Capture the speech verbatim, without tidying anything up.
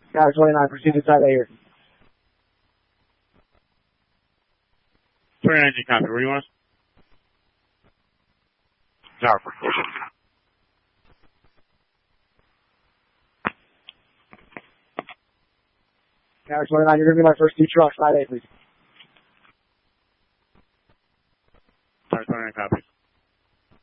Tower twenty-nine, proceed to side A here. twenty-nine G, copy. Where do you want us? Tower four. Tower twenty-nine, you're going to be my first two trucks, side A, please. Tower twenty-nine, copy.